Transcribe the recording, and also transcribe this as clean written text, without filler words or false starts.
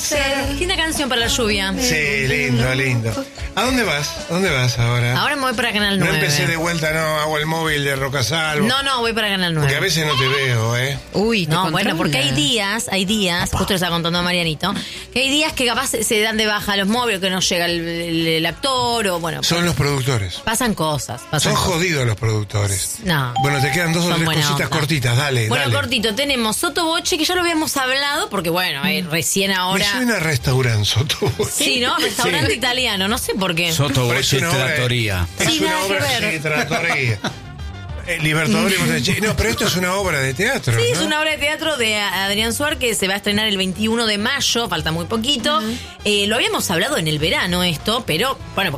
ser. Linda canción para la lluvia. Sí, lindo. ¿A dónde vas? ¿A dónde vas ahora? Ahora me voy para Canal 9. No empecé de vuelta, no, hago el móvil de Rocasalvo. No, voy para Canal 9. Porque a veces no te veo, Uy, no, bueno, porque hay días, justo le estaba contando a Marianito, que hay días que capaz se dan de baja los móviles, que no llega el actor, o bueno. Son los productores. Pasan cosas. Son jodidos los productores. No. Bueno, te quedan 2 o 3 cositas onda. cortitas, dale. Bueno, cortito, tenemos Sottovoce, que ya lo habíamos hablado, porque bueno, recién ahora. Me suena a restaurante Sottovoce. Sí, ¿no? Restaurante italiano, no sé por qué. Sottovoce Trattoria. Es Sí, una nada obra, que ver. sí, Trattoria. Libertadores. No, pero esto es una obra de teatro. Sí, ¿no? es una obra de teatro de Adrián Suar que se va a estrenar el 21 de mayo, falta muy poquito. Lo habíamos hablado en el verano esto, pero bueno,